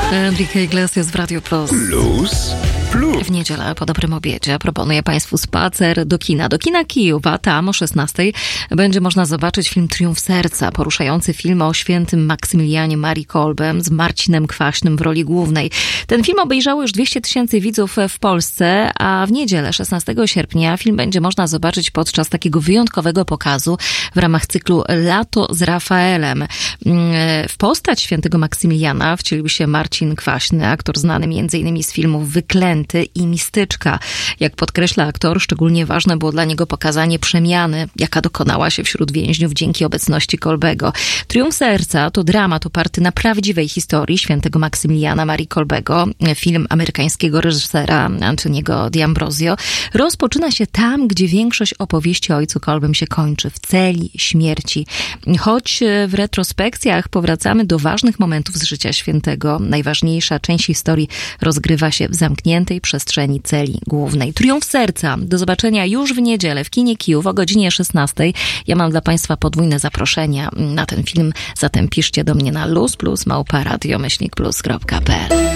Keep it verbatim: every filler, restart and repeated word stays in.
Enrique Iglesias w Radio Plus. Plus, plus. W niedzielę po dobrym obiedzie proponuję Państwu spacer do kina. Do kina Kijów, a tam o szesnastej będzie można zobaczyć film Triumf Serca, poruszający film o świętym Maksymilianie Marii Kolbem z Marcinem Kwaśnym w roli głównej. Ten film obejrzało już dwieście tysięcy widzów w Polsce, a w niedzielę szesnastego sierpnia film będzie można zobaczyć podczas takiego wyjątkowego pokazu w ramach cyklu Lato z Rafaelem. W postać świętego Maksymiliana wcielił się Marcin Kwaśny, aktor znany między innymi z filmów Wyklęty i Mistyczka. Jak podkreśla aktor, szczególnie ważne było dla niego pokazanie przemiany, jaka dokonała się wśród więźniów dzięki obecności Kolbego. Triumf Serca to dramat oparty na prawdziwej historii świętego Maksymiliana Marii Kolbego. Film amerykańskiego reżysera Antoniego D'Ambrosio rozpoczyna się tam, gdzie większość opowieści o ojcu Kolbym się kończy, w celi śmierci. Choć w retrospekcjach powracamy do ważnych momentów z życia świętego, najważniejsza część historii rozgrywa się w zamkniętej przestrzeni celi głównej. Triumf Serca. Do zobaczenia już w niedzielę w kinie Kijów o godzinie szesnastej. Ja mam dla Państwa podwójne zaproszenia na ten film, zatem piszcie do mnie na luz plus małpa radio myślnik plus kropka p l.